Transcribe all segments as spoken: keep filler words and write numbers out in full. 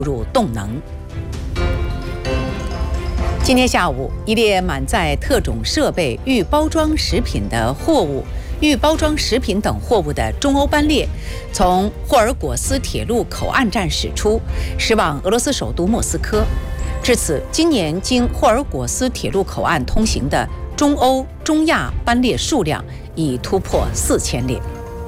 入动能。今天下午，一列满载特种设备、预包装食品的货物、预包装食品等货物的中欧班列，从霍尔果斯铁路口岸站驶出，驶往俄罗斯首都莫斯科。至此，今年经霍尔果斯铁路口岸通行的中欧、中亚班列数量已突破四千列。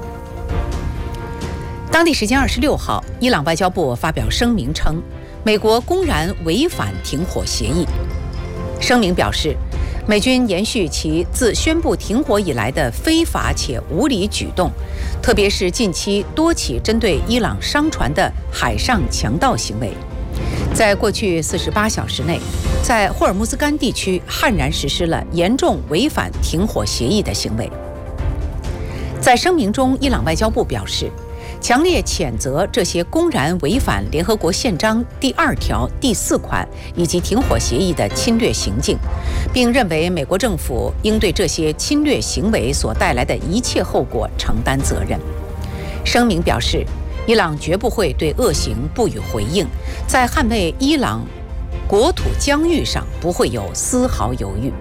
当地时间二十六号，伊朗外交部发表声明称，美国公然违反停火协议。声明表示，美军延续其自宣布停火以来的非法且无理举动，特别是近期多起针对伊朗商船的海上强盗行为。在过去四十八小时内，在霍尔木兹干地区悍然实施了严重违反停火协议的行为。在声明中，伊朗外交部表示，强烈谴责这些公然违反联合国宪章第二条第四款以及停火协议的侵略行径，并认为美国政府应对这些侵略行为所带来的一切后果承担责任。声明表示，伊朗绝不会对恶行不予回应，在捍卫伊朗国土疆域上不会有丝毫犹豫。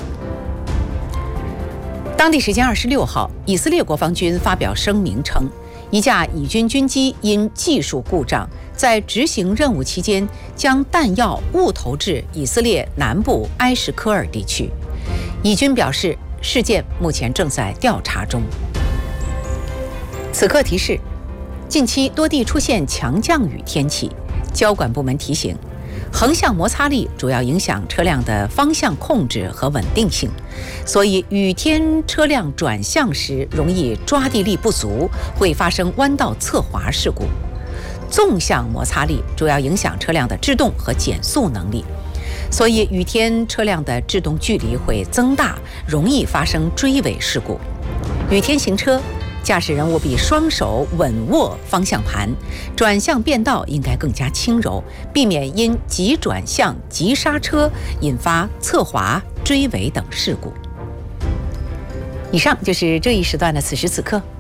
当地时间二十六号，以色列国防军发表声明称，一架以军军机因技术故障，在执行任务期间将弹药误投至以色列南部埃什科尔地区。以军表示，事件目前正在调查中。此刻提示：近期多地出现强降雨天气，交管部门提醒，横向摩擦力主要影响车辆的方向控制和稳定性，所以雨天车辆转向时容易抓地力不足，会发生弯道侧滑事故。纵向摩擦力主要影响车辆的制动和减速能力，所以雨天车辆的制动距离会增大，容易发生追尾事故。雨天行车，驾驶人务必双手稳握方向盘，转向变道应该更加轻柔，避免因急转向、急刹车引发侧滑、追尾等事故。以上就是这一时段的此时此刻，